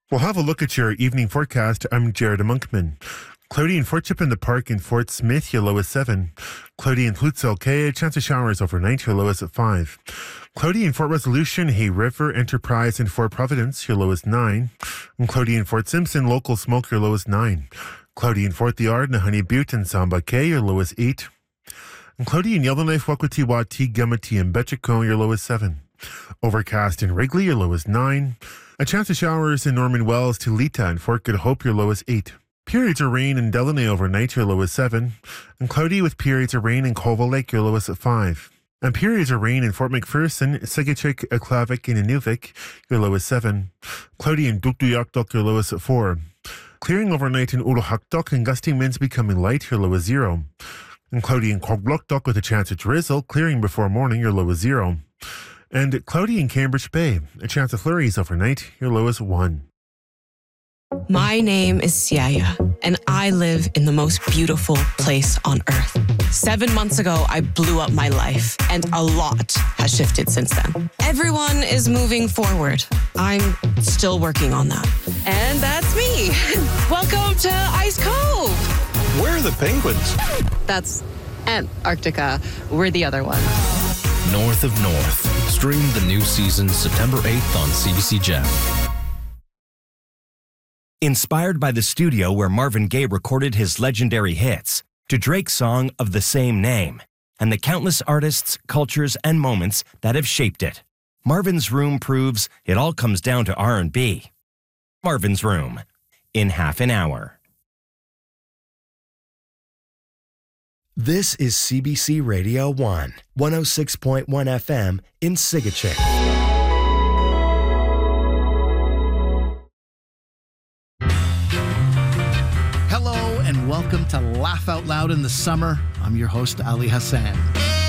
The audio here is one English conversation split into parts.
We'll have a look at your evening forecast. I'm Jared Monkman. Cloudy and Fort Chip in the Park in Fort Smith, your low is 7. Cloudy in Plutzville, a chance of showers overnight, your low is at 5. Cloudy in Fort Resolution, Hay River, Enterprise, and Fort Providence, your low is 9. And cloudy in Fort Simpson, Local Smoke, your low is 9. Cloudy in Fort Liard, Honey Butte, and Samba Cay, your low is 8. And cloudy in Yellowknife, Wakwati, Gamati, and Betchico, your low is 7. Overcast in Wrigley, your low is 9. A chance of showers in Norman Wells, Tulita, and Fort Good Hope, your low is 8. Periods of rain in Delaney overnight, your low is 7. And cloudy with periods of rain in Colville Lake, your low is at 5. And periods of rain in Fort McPherson, Sigachik, Aklavik, and Inuvik, your low is 7. Cloudy in Dukduyakdok, your low is at 4. Clearing overnight in Uluhakdok and gusting winds becoming light, your low is 0. And cloudy in Koglokdok with a chance of drizzle, clearing before morning, your low is 0. And cloudy in Cambridge Bay, a chance of flurries overnight, your low is 1. My name is Siaya, and I live in the most beautiful place on earth. 7 months ago, I blew up my life, and a lot has shifted since then. Everyone is moving forward. I'm still working on that. And that's me. Welcome to Ice Cove. Where are the penguins? That's Antarctica. We're the other one. North of North. Stream the new season September 8th on CBC Gem. Inspired by the studio where Marvin Gaye recorded his legendary hits, to Drake's song of the same name, and the countless artists, cultures, and moments that have shaped it. Marvin's Room proves it all comes down to R&B. Marvin's Room, in half an hour. This is CBC Radio 1, 106.1 FM in Sigachik. Hello and welcome to Laugh Out Loud in the Summer. I'm your host, Ali Hassan.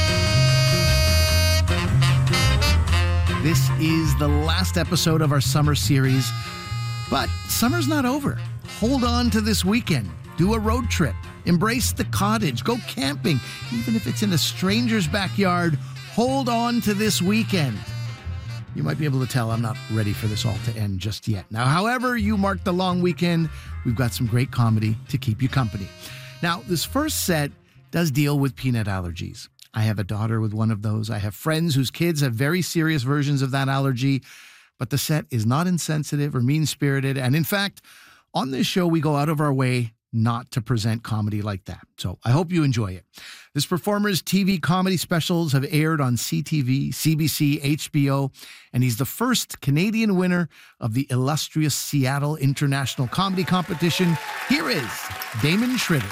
This is the last episode of our summer series, but summer's not over. Hold on to this weekend. Do a road trip. Embrace the cottage. Go camping. Even if it's in a stranger's backyard, hold on to this weekend. You might be able to tell I'm not ready for this all to end just yet. Now, however you mark the long weekend, we've got some great comedy to keep you company. Now, this first set does deal with peanut allergies. I have a daughter with one of those. I have friends whose kids have very serious versions of that allergy, but the set is not insensitive or mean-spirited. And in fact, on this show, we go out of our way not to present comedy like that. So I hope you enjoy it. This performer's TV comedy specials have aired on CTV, CBC, HBO, and he's the first Canadian winner of the illustrious Seattle International Comedy Competition. Here is Damon Schritter.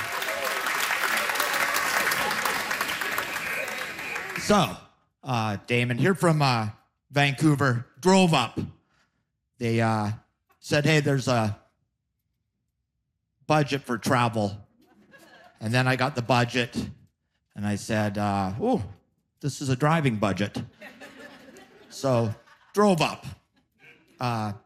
So, Damon here from Vancouver, drove up. They said, hey, there's a budget for travel. And then I got the budget and I said, oh, this is a driving budget. So drove up.